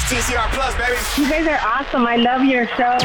TCR Plus, baby. You guys are awesome. I love your show.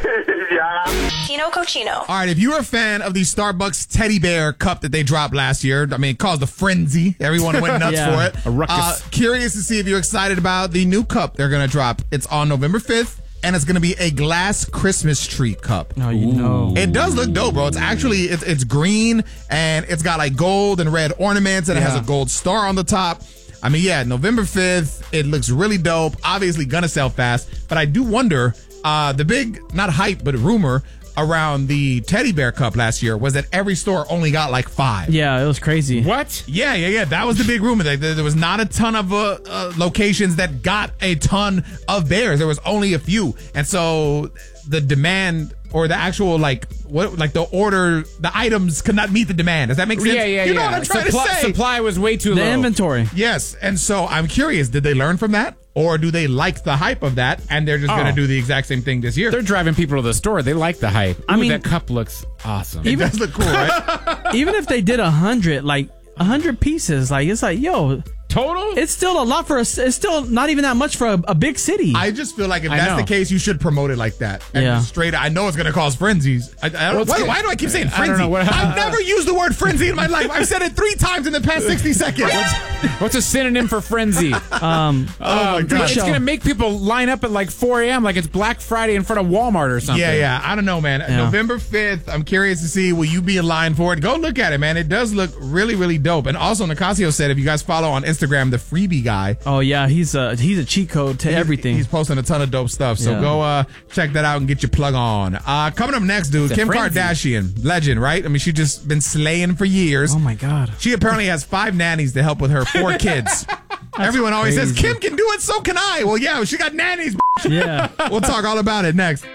Yeah. Tino Cochino. All right, if you're a fan of the Starbucks teddy bear cup that they dropped last year, I mean, it caused a frenzy. Everyone went nuts for it. A ruckus. Curious to see if you're excited about the new cup they're going to drop. It's on November 5th, and it's going to be a glass Christmas tree cup. Oh, you know. It does look dope, bro. It's actually, it's green, and it's got like gold and red ornaments, and it has a gold star on the top. I mean, yeah, November 5th, it looks really dope. Obviously gonna sell fast, but I do wonder, the big, not hype, but rumor around the teddy bear cup last year was that every store only got like 5. Yeah, it was crazy. What? Yeah. That was the big rumor. There was not a ton of locations that got a ton of bears. There was only a few. And so the demand or the actual the order, the items could not meet the demand. Does that make sense? Yeah. You know what I'm trying to say? Supply was way too low. The inventory. Yes. And so I'm curious, did they learn from that? Or do they like the hype of that and they're just going to do the exact same thing this year? They're driving people to the store. They like the hype. I mean, that cup looks awesome. It does look cool, right? Even if they did 100, like 100 pieces, like it's like, yo, total? it's still a lot it's still not even that much for a big city. I just feel like if that's the case, you should promote it like that. And just straight, I know it's going to cause frenzies. I don't, why do I keep saying frenzy? I don't know I've never used the word frenzy in my life. I've said it 3 times in the past 60 seconds. What's a synonym for frenzy? Oh my God. It's going to make people line up at like 4 a.m. like it's Black Friday in front of Walmart or something. Yeah. I don't know, man. Yeah. November 5th, I'm curious to see, will you be in line for it? Go look at it, man. It does look really, really dope. And also, Nicasio said, if you guys follow on Instagram, the freebie guy. Oh, yeah. He's a cheat code to everything. He's posting a ton of dope stuff. So go check that out and get your plug on. Coming up next, dude, Kim Kardashian, legend, right? I mean, she's just been slaying for years. Oh, my God. She apparently has 5 nannies to help with her 4 kids. Everyone always says, Kim can do it, so can I. Well, yeah, she got nannies. Yeah. We'll talk all about it next.